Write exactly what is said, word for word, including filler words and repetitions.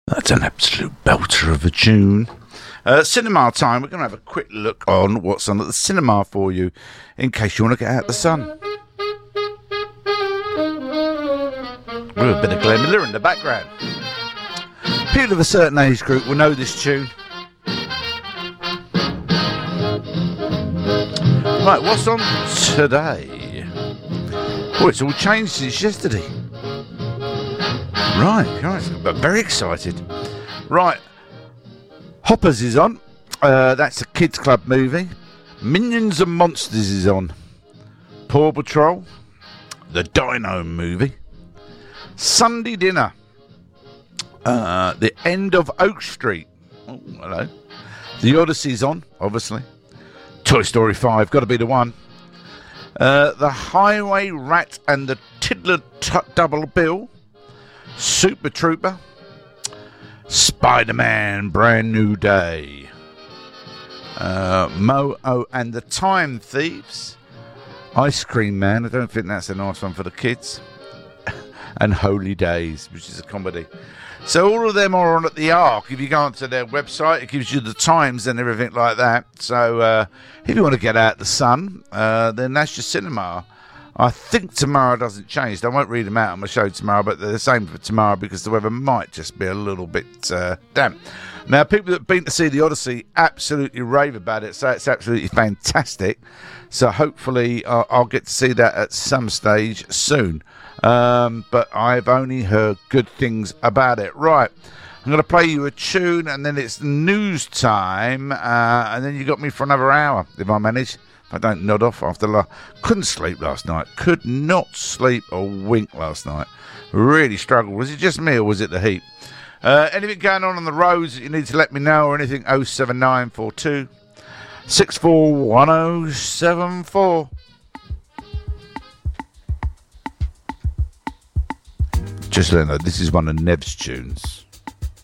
That's an absolute belter of a tune. Uh, cinema time. We're going to have a quick look on what's on at the cinema for you, in case you want to get out the sun. With a bit of Glenn Miller in the background. People of a certain age group will know this tune. Right, what's on today? Oh, it's all changed since yesterday. Right, guys, but very excited. Right, Hoppers is on. Uh, that's a kids' club movie. Minions and Monsters is on. Paw Patrol. The Dino movie. Sunday Dinner. Uh, the End of Oak Street. Oh, hello. The Odyssey's on, obviously. Toy Story five, got to be the one. Uh, the Highway Rat and the Tiddler t- Double Bill. Super Trooper. Spider-Man Brand New Day. Uh, Mo-O and the Time Thieves. Ice Cream Man, I don't think that's a nice one for the kids. And Holy Days, which is a comedy. So all of them are on at the Ark. If you go onto their website, it gives you the times and everything like that. So uh, if you want to get out the sun, uh, then that's your cinema. I think tomorrow doesn't change. I won't read them out on my show tomorrow, but they're the same for tomorrow because the weather might just be a little bit uh, damp. Now, people that have been to see the Odyssey absolutely rave about it, so it's absolutely fantastic. So hopefully uh, I'll get to see that at some stage soon. Um, but I've only heard good things about it. Right, I'm going to play you a tune, and then it's news time, uh, and then you got me for another hour, if I manage. If I don't nod off after la- couldn't sleep last night. Could not sleep a wink last night. Really struggled. Was it just me or was it the heat? Uh, anything going on on the roads that you need to let me know, or anything? oh seven nine four two six four one oh seven four. Just let you know, this is one of Nev's tunes.